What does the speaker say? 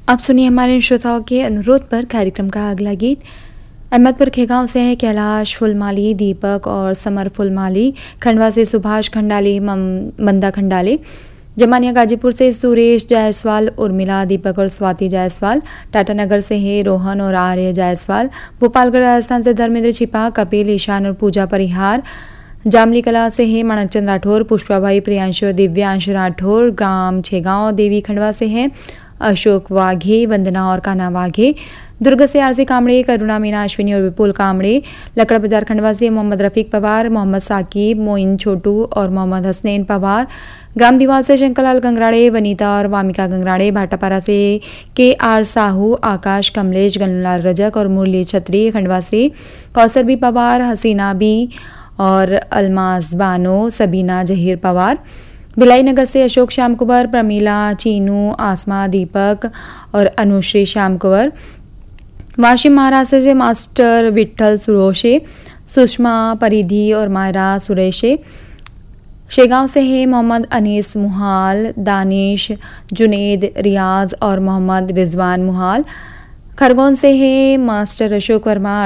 अब सुनिए हमारे श्रोताओं के अनुरोध पर कार्यक्रम का अगला गीत। अहमदपुर खेगांव से है कैलाश फुलमाली, दीपक और समर फुलमाली। खंडवा से सुभाष खंडाली, मंदा खंडाली। जमानिया गाजीपुर से सुरेश जायसवाल, उर्मिला, दीपक और स्वाति जायसवाल। टाटानगर से है रोहन और आर्य जायसवाल। भोपालगढ़ राजस्थान से धर्मेंद्र छिपा, कपिल, ईशान और पूजा परिहार। जामली कला से है माणकचंद राठौर, पुष्पाभाई, प्रियांशु और दिव्यांश राठौर। ग्राम छेगांव देवी खंडवा से है अशोक वाघे, वंदना और कान्हा वाघे। दुर्ग से आरसी कामड़े, करुणा, मीना, अश्विनी और विपुल कामड़े। लकड़ा बाजार खंडवा से मोहम्मद रफीक पवार, मोहम्मद साकिब, मोइन छोटू और मोहम्मद हसनैन पवार। ग्राम दीवाल से शंकरलाल गंगराड़े, वनीता और वामिका गंगराड़े। भाटापारा से KR साहू, आकाश, कमलेश, गनलाल रजक और मुरली छत्री। खंडवा से कौसर बी पवार, हसीना बी और अलमास बानो, सबीना जहीर पवार। भिलाई नगर से अशोक श्याम कुंवर, प्रमीला, चीनू, आसमा, दीपक और अनुश्री श्याम कुंवर। वाशिम महाराष्ट्र से मास्टर विठ्ठल सुरोशे, सुषमा परिधि और मायरा सुरेशे। शेगांव से है मोहम्मद अनीस मुहाल, दानिश, जुनेद, रियाज और मोहम्मद रिजवान मुहाल। खरगोन से है मास्टर अशोक वर्मा,